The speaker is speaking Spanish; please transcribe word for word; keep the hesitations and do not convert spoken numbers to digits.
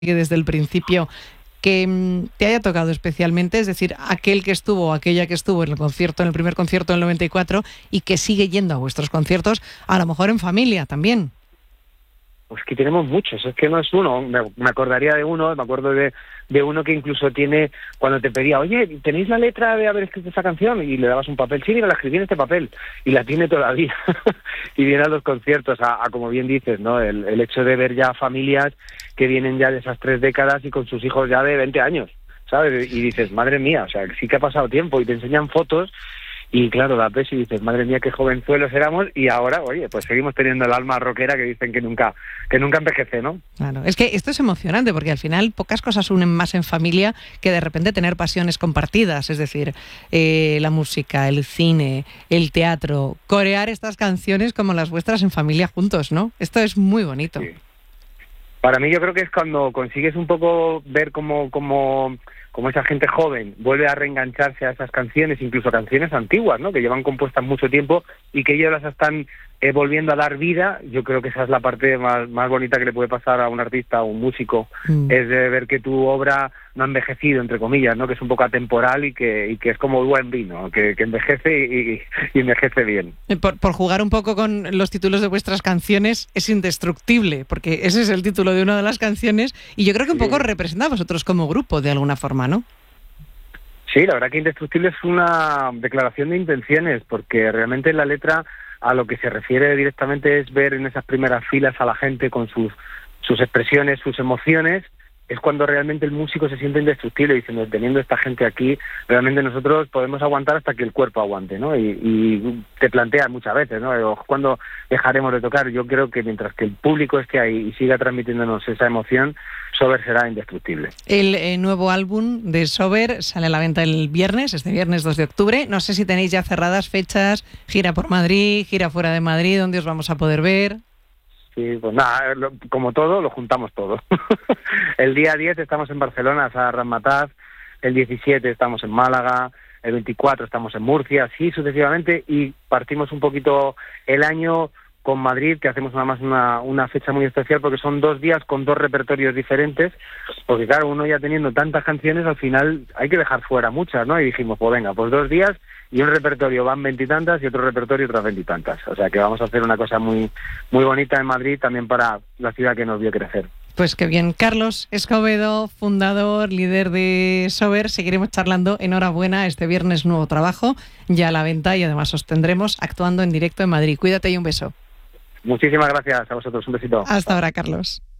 desde el principio que mm, te haya tocado especialmente, es decir, aquel que estuvo o aquella que estuvo en el concierto, en el primer concierto del noventa y cuatro y que sigue yendo a vuestros conciertos, a lo mejor en familia también? Pues que tenemos muchos, es que no es uno, me, me acordaría de uno, me acuerdo de, de uno que incluso tiene, cuando te pedía, oye, ¿tenéis la letra de haber escrito esta canción? Y le dabas un papel, sí, mira, la escribí en este papel, y la tiene todavía, y viene a los conciertos, a, a como bien dices, ¿no? El, el hecho de ver ya familias que vienen ya de esas tres décadas y con sus hijos ya de veinte años, ¿sabes? Y dices, madre mía, o sea, sí que ha pasado tiempo, y te enseñan fotos. Y claro, la ves y dices, madre mía, qué jovenzuelos éramos, y ahora, oye, pues seguimos teniendo el alma rockera que dicen que nunca que nunca envejece, ¿no? Claro, es que esto es emocionante porque al final pocas cosas unen más en familia que de repente tener pasiones compartidas, es decir, eh, la música, el cine, el teatro, corear estas canciones como las vuestras en familia juntos, ¿no? Esto es muy bonito. Sí. Para mí yo creo que es cuando consigues un poco ver cómo... cómo como esa gente joven vuelve a reengancharse a esas canciones, incluso canciones antiguas, ¿no? Que llevan compuestas mucho tiempo y que ellos las están eh, volviendo a dar vida. Yo creo que esa es la parte más, más bonita que le puede pasar a un artista o un músico, mm. es de ver que tu obra no ha envejecido, entre comillas, ¿no? Que es un poco atemporal y que, y que es como el buen vino, que, que envejece y, y envejece bien. Por, por jugar un poco con los títulos de vuestras canciones, es indestructible, porque ese es el título de una de las canciones y yo creo que un poco sí. representa a vosotros como grupo, de alguna forma, ¿no? Sí, la verdad que Indestructible es una declaración de intenciones, porque realmente la letra a lo que se refiere directamente es ver en esas primeras filas a la gente con sus, sus expresiones, sus emociones. Es cuando realmente el músico se siente indestructible, diciendo, teniendo esta gente aquí, realmente nosotros podemos aguantar hasta que el cuerpo aguante, ¿no? Y, y te planteas muchas veces, ¿no? ¿Cuándo dejaremos de tocar? Yo creo que mientras que el público esté ahí y siga transmitiéndonos esa emoción, Sober será indestructible. El eh, nuevo álbum de Sober sale a la venta el viernes, este viernes dos de octubre. No sé si tenéis ya cerradas fechas, gira por Madrid, gira fuera de Madrid, ¿dónde os vamos a poder ver? Sí, pues nada, lo, como todo, lo juntamos todo. El día diez estamos en Barcelona, a Ramataz, el diecisiete estamos en Málaga, el veinticuatro estamos en Murcia, así sucesivamente, y partimos un poquito el año con Madrid, que hacemos nada más una, una fecha muy especial, porque son dos días con dos repertorios diferentes, porque claro, uno ya teniendo tantas canciones, al final hay que dejar fuera muchas, ¿no? Y dijimos, pues venga, pues dos días y un repertorio van veintitantas y otro repertorio otras veintitantas. O sea que vamos a hacer una cosa muy, muy bonita en Madrid también para la ciudad que nos vio crecer. Pues qué bien. Carlos Escobedo, fundador, líder de Sober, seguiremos charlando. Enhorabuena, este viernes nuevo trabajo, ya a la venta, y además os tendremos actuando en directo en Madrid. Cuídate y un beso. Muchísimas gracias a vosotros, un besito. Hasta ahora, Carlos.